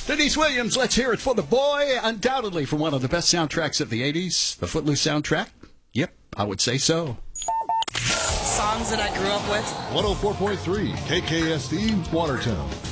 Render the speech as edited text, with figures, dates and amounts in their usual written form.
Denise Williams, let's hear it for the boy. Undoubtedly from one of the best soundtracks of the 80s, the Footloose soundtrack. Yep, I would say so. Songs that I grew up with. 104.3 KKSD Watertown.